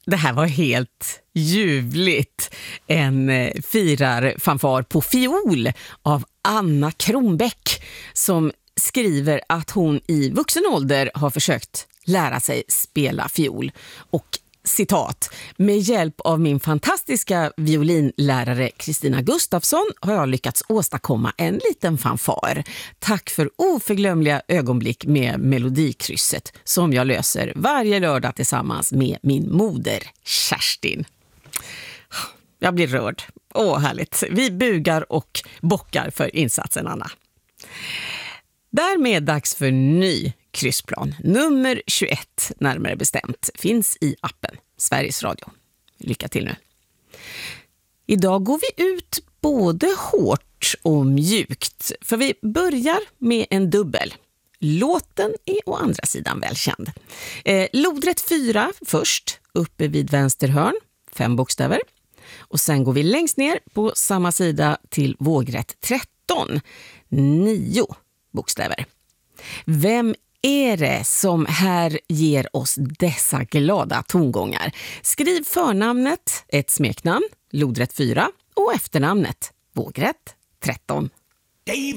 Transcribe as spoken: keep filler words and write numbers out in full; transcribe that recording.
Det här var helt ljuvligt. En firarfanfar på fiol av Anna Kronbäck som skriver att hon i vuxen ålder har försökt lära sig spela fiol. Och citat, med hjälp av min fantastiska violinlärare Kristina Gustafsson har jag lyckats åstadkomma en liten fanfar. Tack för oförglömliga ögonblick med melodikrysset som jag löser varje lördag tillsammans med min moder Kerstin. Jag blir rörd. Åh, härligt. Vi bugar och bockar för insatsen, Anna. Därmed dags för ny kryssplan. Nummer tjugoett, närmare bestämt, finns i appen Sveriges Radio. Lycka till nu. Idag går vi ut både hårt och mjukt, för vi börjar med en dubbel. Låten är å andra sidan välkänd. Eh, lodrätt fyra först, uppe vid vänster hörn, fem bokstäver. Och sen går vi längst ner på samma sida till vågrätt tretton, nio bokstäver. Vem är det som här ger oss dessa glada tongångar? Skriv förnamnet, ett smeknamn, lodrätt fyra och efternamnet, vågrätt tretton.